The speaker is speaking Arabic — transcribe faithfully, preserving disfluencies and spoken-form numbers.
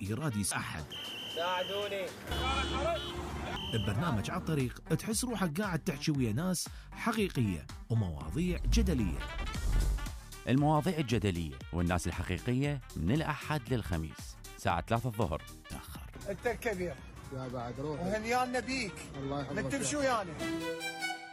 إيرادي أحد. ساعدوني. ببرنامج على الطريق تحس روحك قاعد تحكي ويا ناس حقيقية ومواضيع جدلية. المواضيع الجدلية والناس الحقيقية من الأحد للخميس ساعة ثلاثة الظهر. تأخر أنت الكبير يا بعد روح وهنيانا بيك. الله يحفظك. نتمشوا يعني.